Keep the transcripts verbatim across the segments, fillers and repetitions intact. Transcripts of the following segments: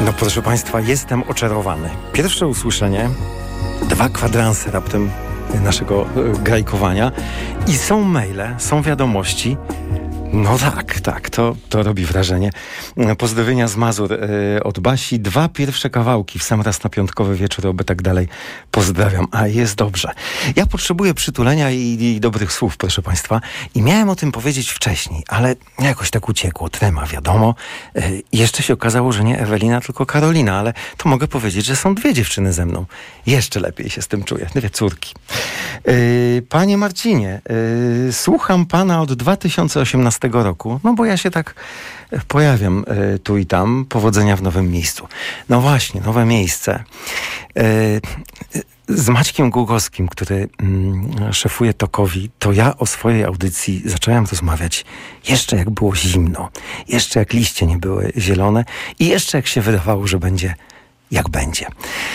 No proszę Państwa, jestem oczarowany. Pierwsze usłyszenie, dwa kwadranse raptem naszego grajkowania i są maile, są wiadomości. No tak, tak, to, to robi wrażenie. Pozdrowienia z Mazur e, od Basi. Dwa pierwsze kawałki w sam raz na piątkowy wieczór, oby tak dalej. Pozdrawiam, a jest dobrze. Ja potrzebuję przytulenia i, i dobrych słów, proszę Państwa. I miałem o tym powiedzieć wcześniej, ale jakoś tak uciekło. Trema, wiadomo. E, jeszcze się okazało, że nie Ewelina, tylko Karolina, ale to mogę powiedzieć, że są dwie dziewczyny ze mną. Jeszcze lepiej się z tym czuję. Dwie córki. E, Panie Marcinie, e, słucham Pana od dwa tysiące osiemnastego roku, no bo ja się tak pojawiam y, tu i tam. Powodzenia w nowym miejscu. No właśnie, nowe miejsce. Y, z Maćkiem Głogowskim, który y, szefuje Tokowi, to ja o swojej audycji zacząłem rozmawiać jeszcze jak było zimno, jeszcze jak liście nie były zielone i jeszcze jak się wydawało, że będzie jak będzie.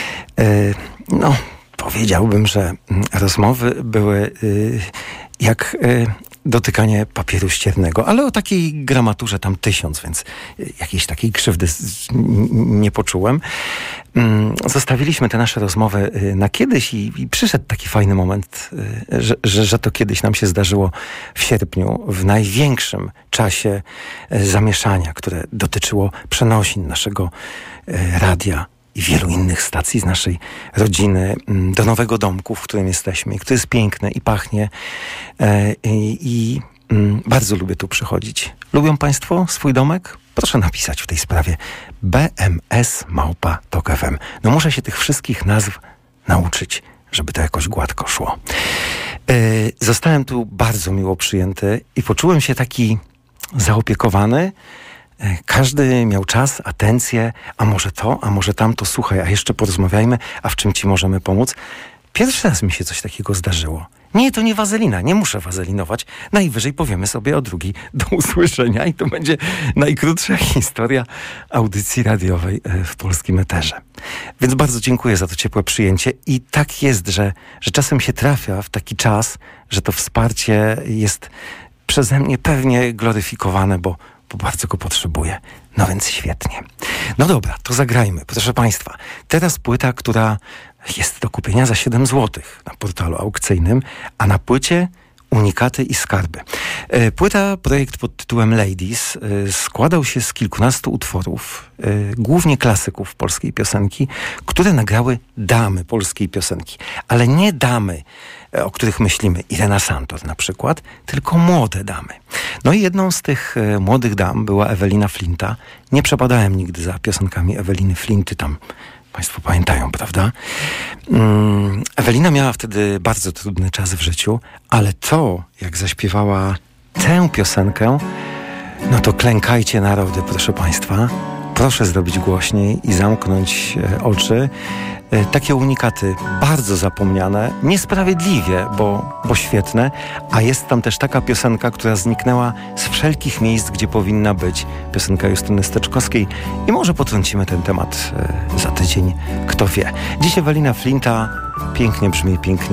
Y, no, powiedziałbym, że rozmowy były y, jak y, dotykanie papieru ściernego, ale o takiej gramaturze tam tysiąc, więc jakiejś takiej krzywdy nie poczułem. Zostawiliśmy te nasze rozmowy na kiedyś i, i przyszedł taki fajny moment, że, że, że to kiedyś nam się zdarzyło w sierpniu, w największym czasie zamieszania, które dotyczyło przenosin naszego radia i wielu innych stacji z naszej rodziny do nowego domku, w którym jesteśmy, który jest piękny i pachnie e, i, i mm, bardzo lubię tu przychodzić. Lubią Państwo swój domek? Proszę napisać w tej sprawie b m s małpa tok f m. No muszę się tych wszystkich nazw nauczyć, żeby to jakoś gładko szło. E, zostałem tu bardzo miło przyjęty i poczułem się taki zaopiekowany. Każdy miał czas, atencję, a może to, a może tamto, słuchaj, a jeszcze porozmawiajmy, a w czym ci możemy pomóc? Pierwszy raz mi się coś takiego zdarzyło. Nie, to nie wazelina, nie muszę wazelinować. Najwyżej powiemy sobie o drugiej do usłyszenia i to będzie najkrótsza historia audycji radiowej w polskim eterze. Więc bardzo dziękuję za to ciepłe przyjęcie i tak jest, że, że czasem się trafia w taki czas, że to wsparcie jest przeze mnie pewnie gloryfikowane, bo bo bardzo go potrzebuję. No więc świetnie. No dobra, to zagrajmy. Proszę Państwa, teraz płyta, która jest do kupienia za siedem złotych na portalu aukcyjnym, a na płycie unikaty i skarby. Płyta, projekt pod tytułem Ladies, składał się z kilkunastu utworów, głównie klasyków polskiej piosenki, które nagrały damy polskiej piosenki. Ale nie damy, o których myślimy, Irena Santor na przykład, tylko młode damy. No i jedną z tych młodych dam była Ewelina Flinta. Nie przepadałem nigdy za piosenkami Eweliny Flinty, tam Państwo pamiętają, prawda? Um, Ewelina miała wtedy bardzo trudny czas w życiu, ale to, jak zaśpiewała tę piosenkę, no to klękajcie narody, proszę Państwa. Proszę zrobić głośniej i zamknąć e, oczy. E, takie unikaty, bardzo zapomniane, niesprawiedliwie, bo, bo świetne, a jest tam też taka piosenka, która zniknęła z wszelkich miejsc, gdzie powinna być. Piosenka Justyny Steczkowskiej i może potrącimy ten temat e, za tydzień, kto wie. Dziś Ewelina Flinta pięknie brzmi, pięknie